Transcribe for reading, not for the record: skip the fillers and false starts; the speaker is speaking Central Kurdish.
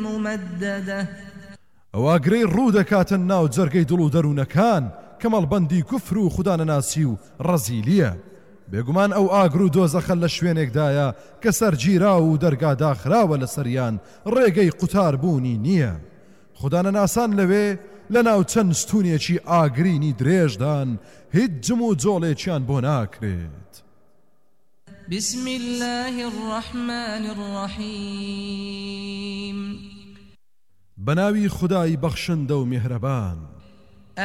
ممددة ئەو ئاگرەی ڕوو دەکاتە ناو جەرگەی دڵ و دەروونەکان کە مەڵبەندی کوفر و خودانەناسی و ڕەزیلیە. بێگومان ئەو ئاگر و دۆزەخە لە شوێنێکدایە کە سەرگیرا و دەرگا داخراوە لە سەریان ڕێگەی قوتاربوونی نییە. خودانەناسان لەوێ لە ناو چەند ستونێکی ئاگرینی درێژدان هیچ جم و جۆڵێکیان بۆ ناکرێت. بسم الله الرحمن الرحيم بەناوی خودای بەخشندە و میهرەبان.